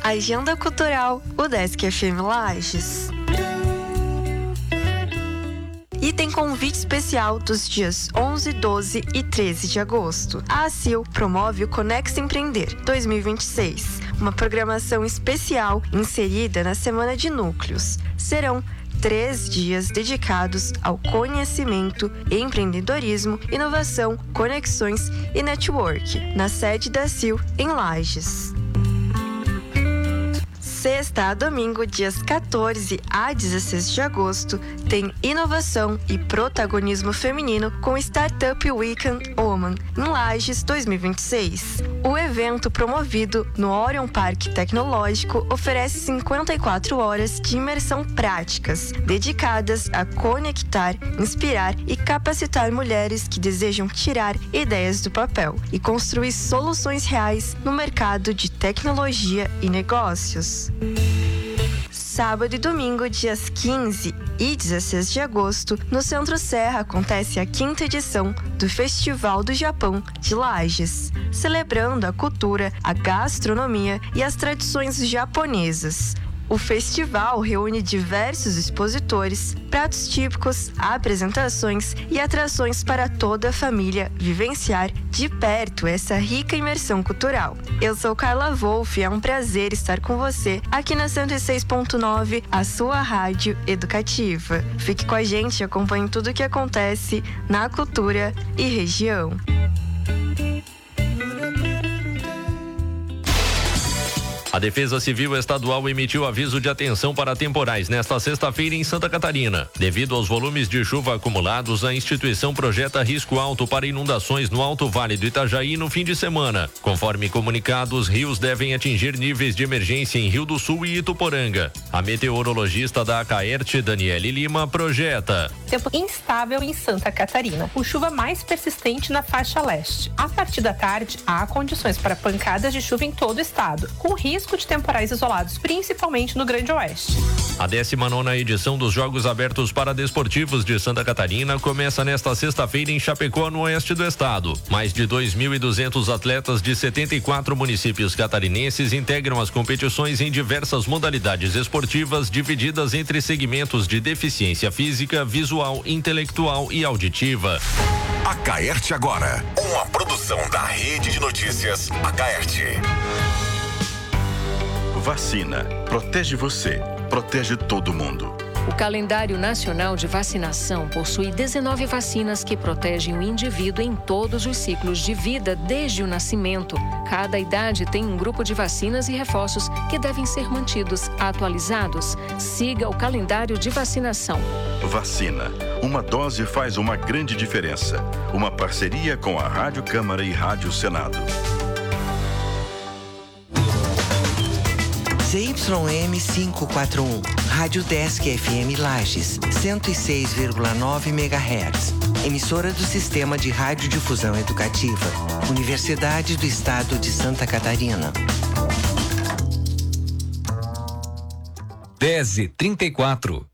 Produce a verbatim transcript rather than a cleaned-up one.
Agenda Cultural, o Desk F M Lages. E tem convite especial dos dias onze, doze e treze de agosto. A ACIL promove o Conex Empreender dois mil e vinte e seis, uma programação especial inserida na Semana de Núcleos. Serão três dias dedicados ao conhecimento, empreendedorismo, inovação, conexões e network, na sede da ACIL, em Lages. Sexta a domingo, dias quatorze a dezesseis de agosto, tem inovação e protagonismo feminino com Startup Weekend Woman em Lages dois mil e vinte e seis. O evento, promovido no Orion Parque Tecnológico, oferece cinquenta e quatro horas de imersão práticas, dedicadas a conectar, inspirar e capacitar mulheres que desejam tirar ideias do papel e construir soluções reais no mercado de tecnologia e negócios. Sábado e domingo, dias quinze e dezesseis de agosto, no Centro Serra acontece a quinta edição do Festival do Japão de Lages, celebrando a cultura, a gastronomia e as tradições japonesas. O festival reúne diversos expositores, pratos típicos, apresentações e atrações para toda a família vivenciar de perto essa rica imersão cultural. Eu sou Carla Wolff e é um prazer estar com você aqui na cento e seis ponto nove, a sua rádio educativa. Fique com a gente e acompanhe tudo o que acontece na cultura e região. A Defesa Civil Estadual emitiu aviso de atenção para temporais nesta sexta-feira em Santa Catarina. Devido aos volumes de chuva acumulados, a instituição projeta risco alto para inundações no Alto Vale do Itajaí no fim de semana. Conforme comunicado, os rios devem atingir níveis de emergência em Rio do Sul e Ituporanga. A meteorologista da Acaerte, Daniele Lima, projeta: tempo instável em Santa Catarina, com chuva mais persistente na faixa leste. A partir da tarde, há condições para pancadas de chuva em todo o estado, com risco de temporais isolados, principalmente no Grande Oeste. A décima nona edição dos Jogos Abertos Paradesportivos de Santa Catarina começa nesta sexta-feira em Chapecó, no oeste do estado. Mais de dois mil e duzentos atletas de setenta e quatro municípios catarinenses integram as competições em diversas modalidades esportivas divididas entre segmentos de deficiência física, visual, intelectual e auditiva. Acaerte agora, uma produção da Rede de Notícias Acaerte. Vacina. Protege você. Protege todo mundo. O calendário nacional de vacinação possui dezenove vacinas que protegem o indivíduo em todos os ciclos de vida desde o nascimento. Cada idade tem um grupo de vacinas e reforços que devem ser mantidos atualizados. Siga o calendário de vacinação. Vacina. Uma dose faz uma grande diferença. Uma parceria com a Rádio Câmara e Rádio Senado. Z Y M quinhentos e quarenta e um, Rádio Desk F M Lages, cento e seis vírgula nove megahertz. Emissora do Sistema de Radiodifusão Educativa, Universidade do Estado de Santa Catarina. dez e trinta e quatro.